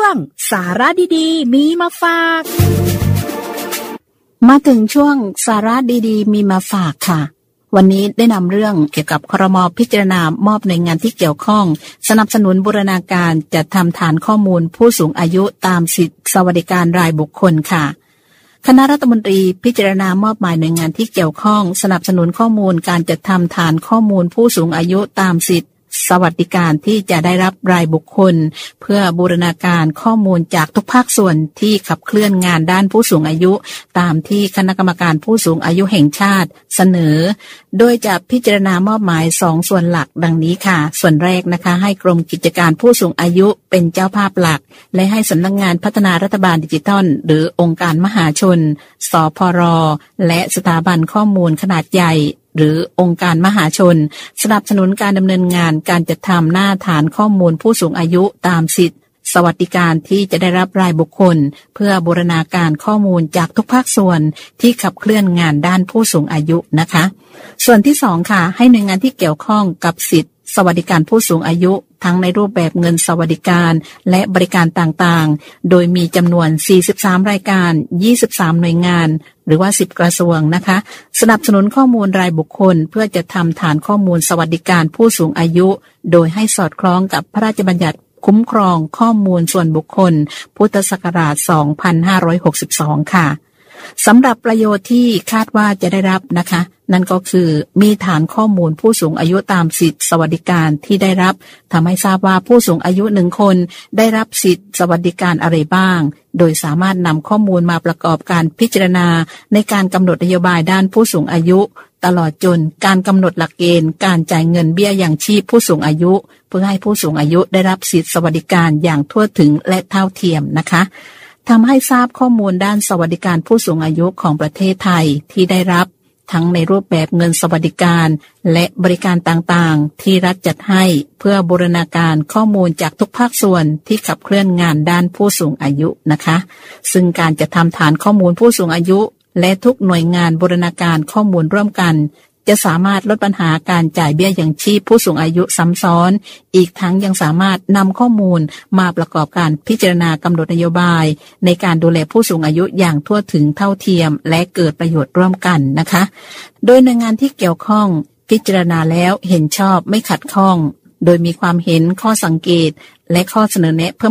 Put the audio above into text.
งสาระดีๆมีมาฝากมาถึงช่วงสาระดีๆมีมาฝากค่ะวันนี้ได้นำเรื่องเกี่ยวกับครม.พิจารณามอบหน่วยงานที่เกี่ยวข้องสนับสนุนบูรณาการจัดทำฐานข้อมูลผู้สูงอายุตามสิทธิสวัสดิการรายบุคคลค่ะคณะรัฐมนตรีพิจารณามอบหมายหน่วยงานที่เกี่ยวข้องสนับสนุนข้อมูลการจัดทำฐานข้อมูลผู้สูงอายุตามสิทธิสวัสดิการที่จะได้รับรายบุคคลเพื่อบูรณาการข้อมูลจากทุกภาคส่วนที่ขับเคลื่อนงานด้านผู้สูงอายุตามที่คณะกรรมการผู้สูงอายุแห่งชาติเสนอโดยจะพิจารณามอบหมาย2ส่วนหลักดังนี้ค่ะส่วนแรกนะคะให้กรมกิจการผู้สูงอายุเป็นเจ้าภาพหลักและให้สำนักงานพัฒนารัฐบาลดิจิทัลหรือองค์การมหาชนสพรและสถาบันข้อมูลขนาดใหญ่หรือองค์การมหาชนสนับสนุนการดำเนินงานการจัดทำหน้าฐานข้อมูลผู้สูงอายุตามสิทธิสวัสดิการที่จะได้รับรายบุคคลเพื่อบูรณาการข้อมูลจากทุกภาคส่วนที่ขับเคลื่อนงานด้านผู้สูงอายุนะคะส่วนที่2ค่ะให้หน่วยงานที่เกี่ยวข้องกับสิทธิสวัสดิการผู้สูงอายุทั้งในรูปแบบเงินสวัสดิการและบริการต่างๆโดยมีจำนวน43รายการ23หน่วยงานหรือว่า10กระทรวงนะคะสนับสนุนข้อมูลรายบุคคลเพื่อจะทำฐานข้อมูลสวัสดิการผู้สูงอายุโดยให้สอดคล้องกับพระราชบัญญัติคุ้มครองข้อมูลส่วนบุคคลพุทธศักราช2562ค่ะสำหรับประโยชน์ที่คาดว่าจะได้รับนะคะนั่นก็คือมีฐานข้อมูลผู้สูงอายุตามสิทธิสวัสดิการที่ได้รับทำให้ทราบว่าผู้สูงอายุ1คนได้รับสิทธิสวัสดิการอะไรบ้างโดยสามารถนำข้อมูลมาประกอบการพิจารณาในการกำหนดนโยบายด้านผู้สูงอายุตลอดจนการกำหนดหลักเกณฑ์การจ่ายเงินเบี้ยยังชีพผู้สูงอายุเพื่อให้ผู้สูงอายุได้รับสิทธิสวัสดิการอย่างทั่วถึงและเท่าเทียมนะคะทำให้ทราบข้อมูลด้านสวัสดิการผู้สูงอายุของประเทศไทยที่ได้รับทั้งในรูปแบบเงินสวัสดิการและบริการต่างๆที่รัฐจัดให้เพื่อบูรณาการข้อมูลจากทุกภาคส่วนที่ขับเคลื่อนงานด้านผู้สูงอายุนะคะซึ่งการจะทำฐานข้อมูลผู้สูงอายุและทุกหน่วยงานบูรณาการข้อมูลร่วมกันจะสามารถลดปัญหาการจ่ายเบี้ยยังชีพผู้สูงอายุซ้ำซ้อนอีกทั้งยังสามารถนำข้อมูลมาประกอบการพิจารณากำหนดนโยบายในการดูแลผู้สูงอายุอย่างทั่วถึงเท่าเทียมและเกิดประโยชน์ร่วมกันนะคะโดยหน่วยงานที่เกี่ยวข้องพิจารณาแล้วเห็นชอบไม่ขัดข้องโดยมีความเห็นข้อสังเกตและข้อเสนอแนะเพิ่ม